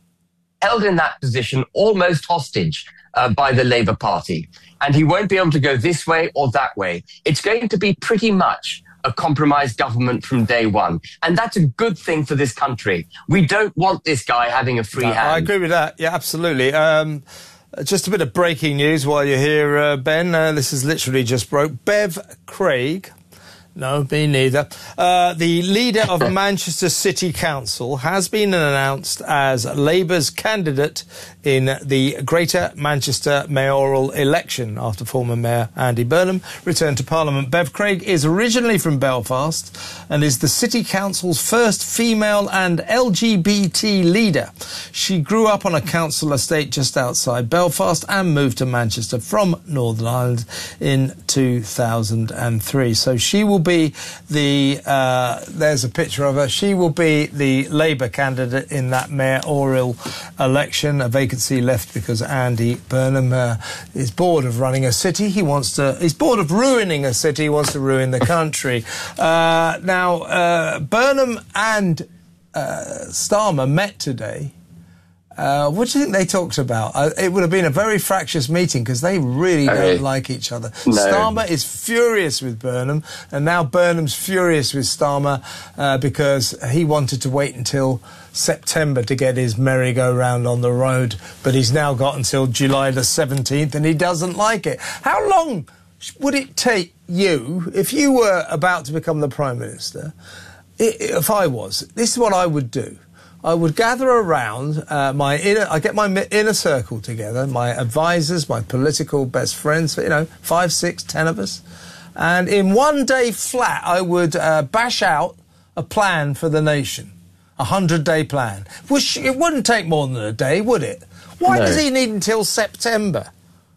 held in that position almost hostage uh, by the Labour Party. And he won't be able to go this way or that way. It's going to be pretty much a compromised government from day one. And that's a good thing for this country. We don't want this guy having a free no, hand. I agree with that. Yeah, absolutely. Um, just a bit of breaking news while you're here, uh, Ben. Uh, this is literally just broke. Bev Craig... No, me neither. Uh, the leader of Manchester City Council has been announced as Labour's candidate in the Greater Manchester mayoral election after former Mayor Andy Burnham returned to Parliament. Bev Craig is originally from Belfast and is the City Council's first female and L G B T leader. She grew up on a council estate just outside Belfast and moved to Manchester from Northern Ireland in two thousand three. So she will be the, uh, there's a picture of her, she will be the Labour candidate in that mayoral election, a vacancy left because Andy Burnham uh, is bored of running a city. He wants to, he's bored of ruining a city, he wants to ruin the country. Uh, now, uh, Burnham and uh, Starmer met today. Uh, what do you think they talked about? Uh, it would have been a very fractious meeting because they really okay. don't like each other. No. Starmer is furious with Burnham, and now Burnham's furious with Starmer uh, because he wanted to wait until September to get his merry-go-round on the road, but he's now got until July the seventeenth, and he doesn't like it. How long would it take you, if you were about to become the Prime Minister, if I was, this is what I would do. I would gather around uh, my inner, I get my inner circle together, my advisors, my political best friends, you know, five, six, ten of us. And in one day flat, I would uh, bash out a plan for the nation, a hundred-day plan. Which it wouldn't take more than a day, would it? Why No. does he need until September?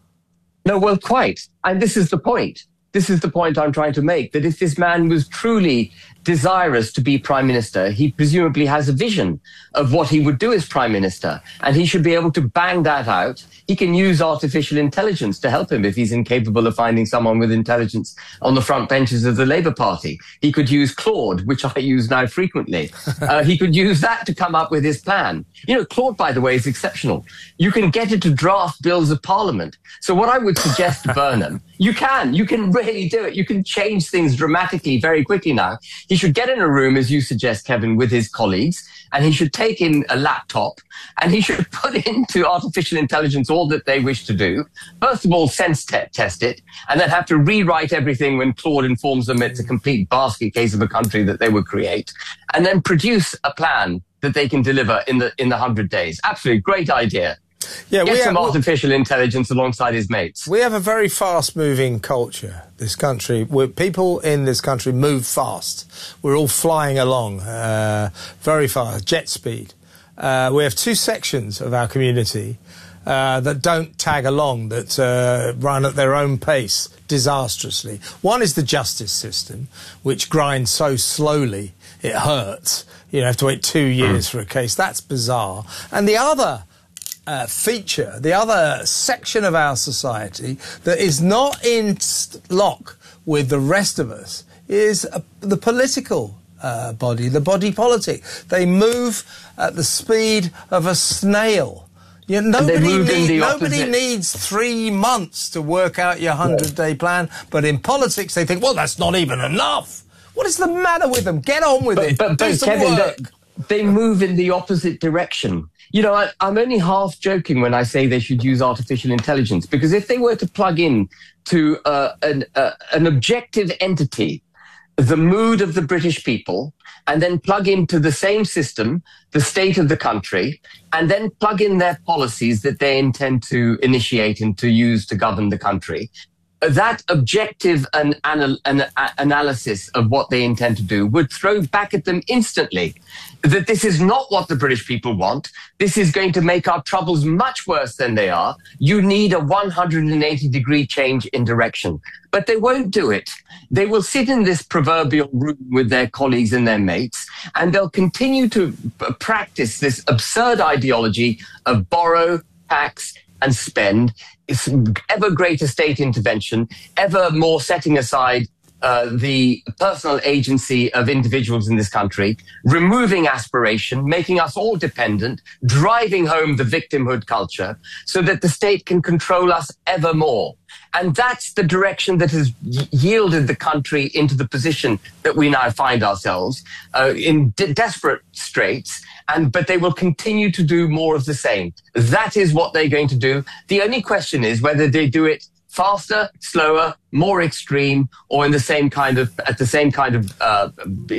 No, well, quite. And this is the point. This is the point I'm trying to make, that if this man was truly desirous to be Prime Minister, he presumably has a vision of what he would do as Prime Minister, and he should be able to bang that out. He can use artificial intelligence to help him if he's incapable of finding someone with intelligence on the front benches of the Labour Party. He could use Claude, which I use now frequently. Uh, he could use that to come up with his plan. You know, Claude, by the way, is exceptional. You can get it to draft bills of Parliament. So what I would suggest to Burnham, you can, you can really do it. You can change things dramatically very quickly now. He should get in a room, as you suggest, Kevin, with his colleagues, and he should take in a laptop, and he should put into artificial intelligence all that they wish to do. First of all, sense te- test it, and then have to rewrite everything when Claude informs them it's a complete basket case of a country that they would create, and then produce a plan that they can deliver in the in the hundred days. Absolutely great idea. Yeah, Get we some have, artificial intelligence alongside his mates. We have a very fast-moving culture, this country. Where people in this country move fast. We're all flying along uh, very fast, jet speed. Uh, we have two sections of our community uh, that don't tag along, that uh, run at their own pace disastrously. One is the justice system, which grinds so slowly it hurts. You know, have to wait two years mm. for a case. That's bizarre. And the other Uh, feature, the other section of our society that is not in lock with the rest of us is uh, the political uh, body, the body politic. They move at the speed of a snail. You know, nobody need, nobody needs three months to work out your hundred-day plan, but in politics they think, well, that's not even enough. What is the matter with them? Get on with but, it. But, Do but some Kevin, work. They, they move in the opposite direction. You know, I, I'm only half joking when I say they should use artificial intelligence, because if they were to plug in to uh, an, uh, an objective entity, the mood of the British people, and then plug into the same system the state of the country, and then plug in their policies that they intend to initiate and to use to govern the country, that objective an, an, an, analysis of what they intend to do would throw back at them instantly that this is not what the British people want. This is going to make our troubles much worse than they are. You need a one hundred eighty degree change in direction. But they won't do it. They will sit in this proverbial room with their colleagues and their mates, and they'll continue to practice this absurd ideology of borrow, tax, and spend. It's ever greater state intervention, ever more setting aside uh, the personal agency of individuals in this country, removing aspiration, making us all dependent, driving home the victimhood culture so that the state can control us ever more. And that's the direction that has yielded the country into the position that we now find ourselves uh, in de- desperate straits. And but they will continue to do more of the same. That is what they're going to do. The only question is whether they do it faster, slower, more extreme, or in the same kind of at the same kind of uh,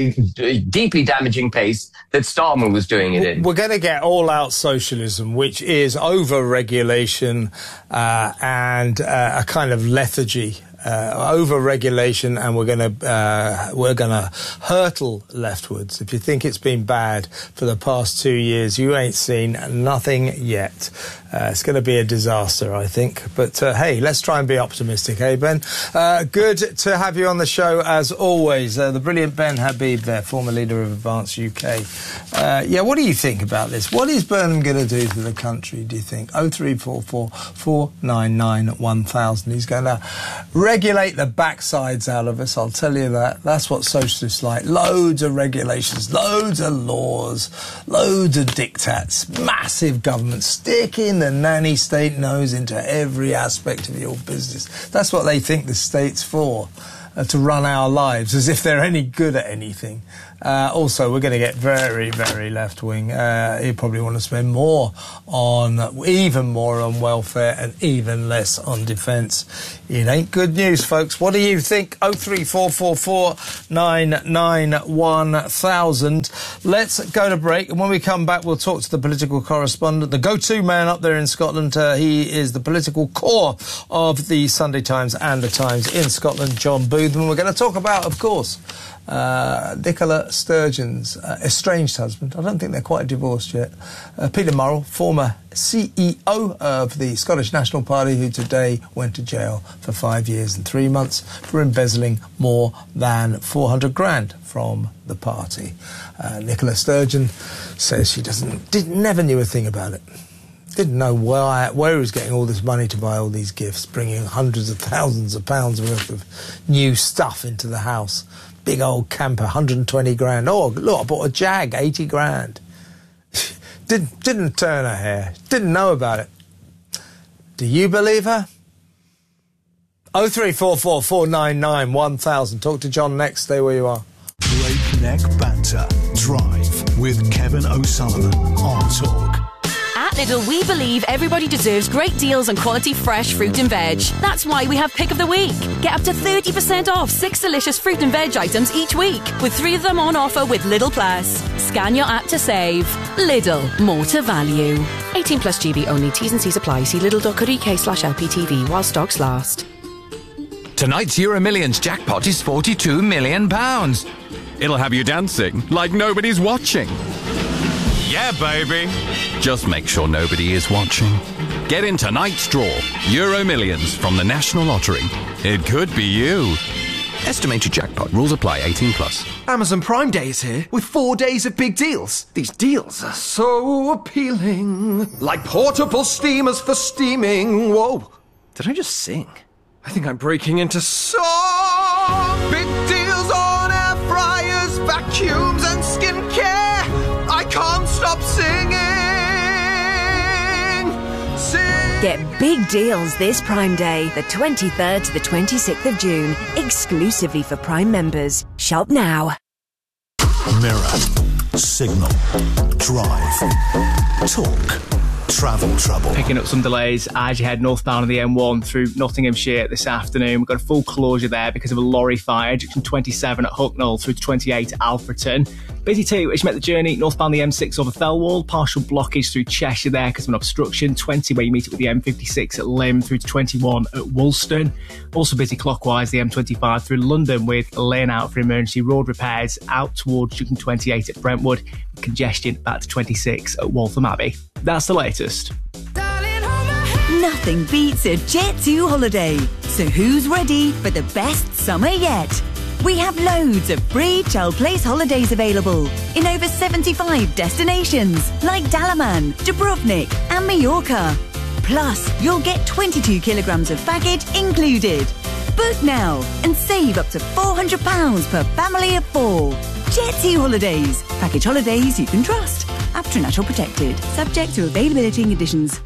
deeply damaging pace that Starmer was doing it in. We're going to get all-out socialism, which is over-regulation uh, and uh, a kind of lethargy. Uh, over-regulation, and we're going to uh, we're going to hurtle leftwards. If you think it's been bad for the past two years, you ain't seen nothing yet. Uh, it's going to be a disaster, I think. But uh, hey, let's try and be optimistic, eh, Ben? Uh, good to have you on the show as always. Uh, the brilliant Ben Habib there, former leader of Advance U K. Uh, yeah, what do you think about this? What is Burnham going to do to the country, do you think? oh three four four, four nine nine, one thousand. He's going to regulate the backsides out of us, I'll tell you that. That's what socialists like. Loads of regulations, loads of laws, loads of diktats, massive government, sticking the nanny state nose into every aspect of your business. That's what they think the state's for, uh, to run our lives, as if they're any good at anything. Uh, also, we're going to get very, very left-wing. Uh, you probably want to spend more on, even more on welfare and even less on defence. It ain't good news, folks. What do you think? oh three four four four nine nine one thousand. Let's go to break, and when we come back, we'll talk to the political correspondent, the go-to man up there in Scotland. Uh, he is the political core of the Sunday Times and the Times in Scotland, John Booth. And we're going to talk about, of course, Uh, Nicola Sturgeon's uh, estranged husband. I don't think they're quite divorced yet. Uh, Peter Murrell, former C E O of the Scottish National Party, who today went to jail for five years and three months for embezzling more than four hundred grand from the party. Uh, Nicola Sturgeon says she doesn't, did, never knew a thing about it. Didn't know why, where he was getting all this money to buy all these gifts, bringing hundreds of thousands of pounds worth of new stuff into the house. Big old camper, one hundred twenty grand. Oh, look, I bought a Jag, eighty grand. didn't, didn't turn her hair. Didn't know about it. Do you believe her? oh three four four, four nine nine, one thousand. Talk to John next. Stay where you are. Breakneck Banter. Drive with Kevin O'Sullivan on Talk. At Lidl, we believe everybody deserves great deals on quality fresh fruit and veg. That's why we have Pick of the Week. Get up to thirty percent off six delicious fruit and veg items each week, with three of them on offer with Lidl Plus. Scan your app to save. Lidl, more to value. eighteen plus G B only. T's and C's apply. See lidl.co.uk slash LPTV while stocks last. Tonight's Euro Millions jackpot is forty-two million pounds. It'll have you dancing like nobody's watching. Yeah, baby. Just make sure nobody is watching. Get in tonight's draw. Euro Millions from the National Lottery. It could be you. Estimated jackpot. Rules apply. eighteen plus. Amazon Prime Day is here with four days of big deals. These deals are so appealing. Like portable steamers for steaming. Whoa. Did I just sing? I think I'm breaking into song. Big deals on air fryers, vacuums and skincare. I can't stop singing. Sing. Get big deals this Prime Day, the twenty-third to the twenty-sixth of June, exclusively for Prime members. Shop now. Mirror, Signal, Drive, Talk. Travel trouble. Picking up some delays as you head northbound on the M one through Nottinghamshire this afternoon. We've got a full closure there because of a lorry fire. Junction twenty-seven at Hucknall through to twenty-eight at Alfreton. Busy too as you make the journey northbound the M six over Thelwall. Partial blockage through Cheshire there because of an obstruction. twenty where you meet it with the M fifty-six at Lymm through to twenty-one at Woolston. Also busy clockwise the M twenty-five through London with a lane out for emergency road repairs out towards Junction twenty-eight at Brentwood. Congestion back to twenty-six at Waltham Abbey. That's the latest. Nothing beats a Jet two holiday. So who's ready for the best summer yet? We have loads of free Chell Place holidays available in over seventy-five destinations like Dalaman, Dubrovnik and Mallorca. Plus, you'll get twenty-two kilograms of baggage included. Book now and save up to four hundred pounds per family of four. Jet two Holidays. Package holidays you can trust. After Natural Protected. Subject to availability and conditions.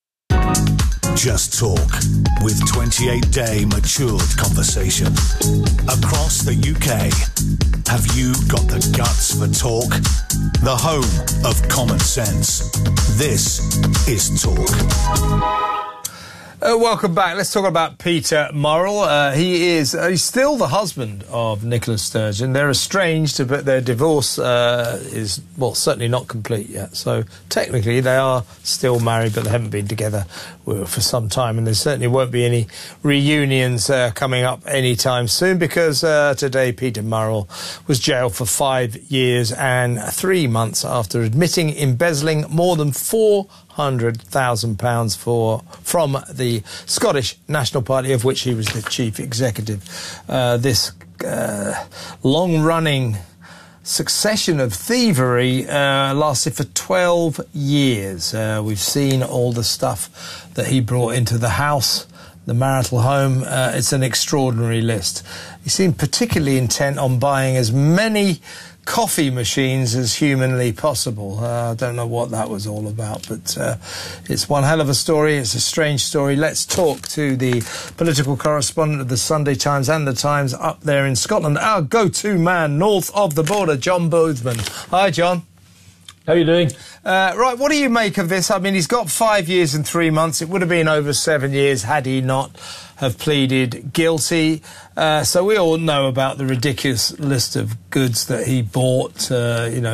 Just Talk with twenty-eight day matured conversation. Across the U K, have you got the guts for talk? The home of common sense. This is Talk. Uh, welcome back. Let's talk about Peter Murrell. Uh, he is uh, he's still the husband of Nicola Sturgeon. They're estranged, but their divorce uh, is, well, certainly not complete yet. So technically they are still married, but they haven't been together for some time. And there certainly won't be any reunions uh, coming up anytime soon because uh, today Peter Murrell was jailed for five years and three months after admitting embezzling more than four hundred thousand pounds for from the Scottish National Party, of which he was the chief executive. Uh, this uh, long-running succession of thievery uh, lasted for twelve years. Uh, we've seen all the stuff that he brought into the house, the marital home. Uh, it's an extraordinary list. He seemed particularly intent on buying as many coffee machines as humanly possible. Uh, I don't know what that was all about, but uh, it's one hell of a story. It's a strange story. Let's talk to the political correspondent of the Sunday Times and the Times up there in Scotland, our go-to man north of the border, John Boothman. Hi, John. How are you doing? Uh, right, what do you make of this? I mean, he's got five years and three months. It would have been over seven years had he not have pleaded guilty. Uh, so we all know about the ridiculous list of goods that he bought, uh, you know,